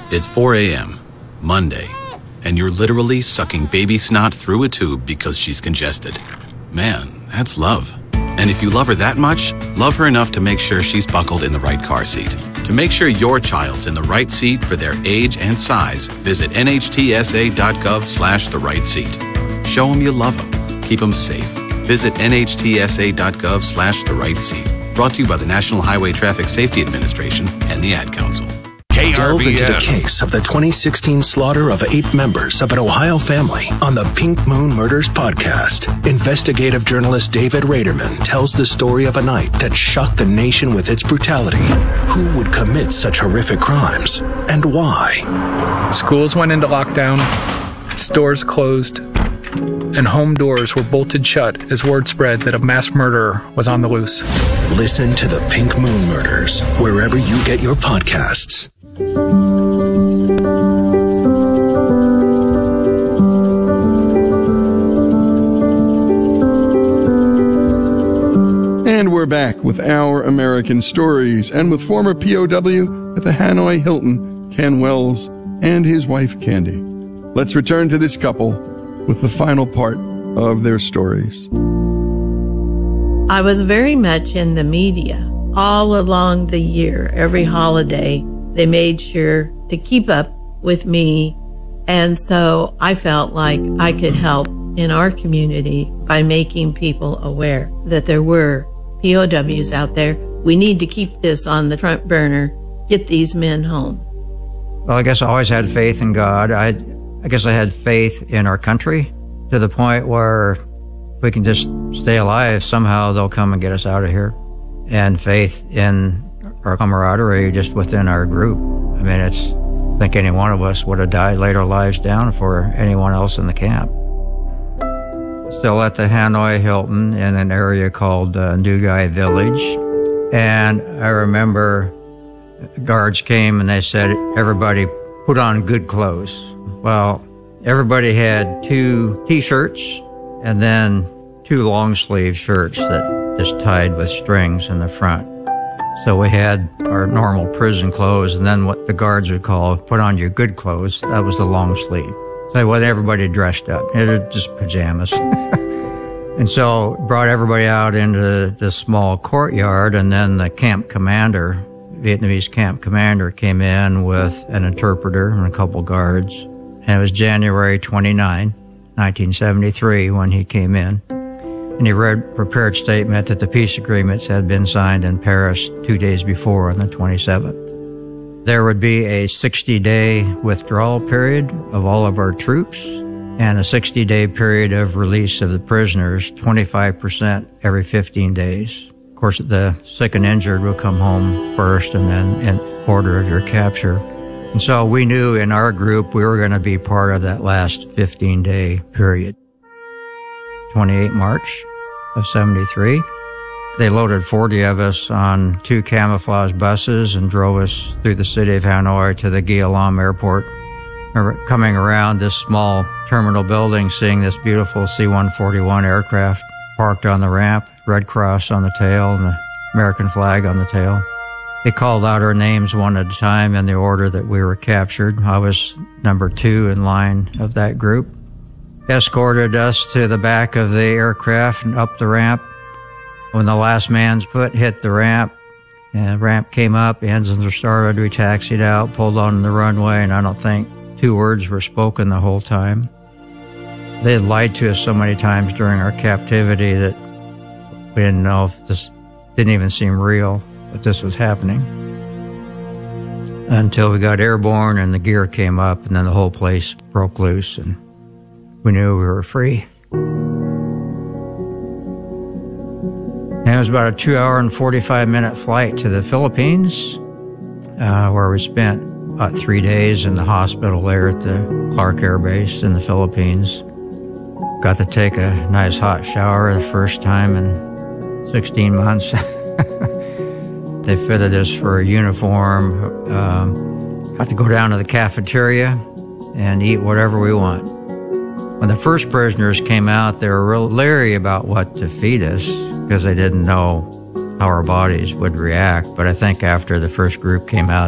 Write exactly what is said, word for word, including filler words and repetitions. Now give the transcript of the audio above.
It's four a.m., Monday, and you're literally sucking baby snot through a tube because she's congested. Man, that's love. And if you love her that much, love her enough to make sure she's buckled in the right car seat. To make sure your child's in the right seat for their age and size, visit nhtsa.gov slash the right seat. Show them you love them. Keep them safe. Visit nhtsa.gov slash the right seat. Brought to you by the National Highway Traffic Safety Administration and the Ad Council. Delve into the case of the twenty sixteen slaughter of eight members of an Ohio family on the Pink Moon Murders podcast. Investigative journalist David Raderman tells the story of a night that shocked the nation with its brutality. Who would commit such horrific crimes and why? Schools went into lockdown, stores closed, and home doors were bolted shut as word spread that a mass murderer was on the loose. Listen to the Pink Moon Murders wherever you get your podcasts. And we're back with Our American Stories and with former P O W at the Hanoi Hilton, Ken Wells, and his wife, Candy. Let's return to this couple with the final part of their stories. I was very much in the media all along the year. Every holiday, they made sure to keep up with me. And so I felt like I could help in our community by making people aware that there were P O Ws out there. We need to keep this on the front burner, get these men home. Well, I guess I always had faith in God. I, I guess I had faith in our country to the point where if we can just stay alive, somehow they'll come and get us out of here. And faith in our camaraderie just within our group. I mean, it's, I think any one of us would have died, laid our lives down for anyone else in the camp. Still at the Hanoi Hilton in an area called uh, Newguy Village. And I remember guards came and they said, everybody put on good clothes. Well, everybody had two t-shirts and then two long sleeve shirts that just tied with strings in the front. So we had our normal prison clothes and then what the guards would call put on your good clothes. That was the long sleeve. So I want everybody dressed up. It was just pajamas. And so brought everybody out into this small courtyard, and then the camp commander, Vietnamese camp commander, came in with an interpreter and a couple guards. And it was January twenty-ninth, nineteen seventy-three when he came in. And he read prepared statement that the peace agreements had been signed in Paris two days before on the twenty-seventh. There would be a sixty-day withdrawal period of all of our troops and a sixty-day period of release of the prisoners, twenty-five percent every fifteen days. Of course, the sick and injured will come home first and then in order of your capture. And so we knew in our group we were going to be part of that last fifteen-day period. twenty-eighth of March of seventy-three. They loaded forty of us on two camouflage buses and drove us through the city of Hanoi to the Gia Lam Airport. I remember coming around this small terminal building, seeing this beautiful C one forty-one aircraft parked on the ramp, Red Cross on the tail and the American flag on the tail. They called out our names one at a time in the order that we were captured. I was number two in line of that group. Escorted us to the back of the aircraft and up the ramp. When the last man's foot hit the ramp, and the ramp came up, the engines were started, we taxied out, pulled on the runway, and I don't think two words were spoken the whole time. They had lied to us so many times during our captivity that we didn't know if this didn't even seem real, that this was happening. Until we got airborne and the gear came up, and then the whole place broke loose, and we knew we were free. And it was about a two hour and forty-five minute flight to the Philippines, uh, where we spent about three days in the hospital there at the Clark Air Base in the Philippines. Got to take a nice hot shower the first time in sixteen months. They fitted us for a uniform. Um, got to go down to the cafeteria and eat whatever we want. When the first prisoners came out, they were real leery about what to feed us because they didn't know how our bodies would react. But I think after the first group came out,